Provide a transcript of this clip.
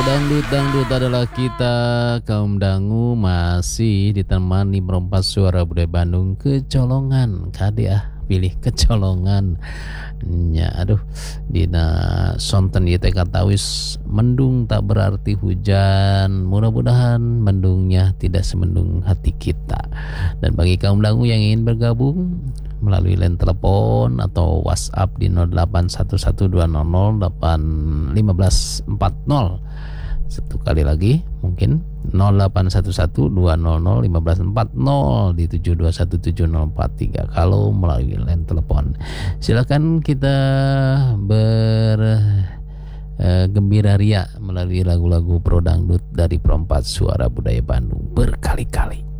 Dangdut adalah kita kaum dangu masih ditemani perempat suara budaya Bandung kecolongan pilih kecolongan nya aduh dina sonten ieu teh katawis mendung tak berarti hujan, mudah-mudahan mendungnya tidak semendung hati kita. Dan bagi kaum dangu yang ingin bergabung melalui line telepon atau WhatsApp di 081120081540. Satu kali lagi mungkin 0811201540 di 7217043 kalau melalui line telepon. Silakan kita gembira ria melalui lagu-lagu pro dangdut dari Perempat Suara Budaya Bandung berkali-kali.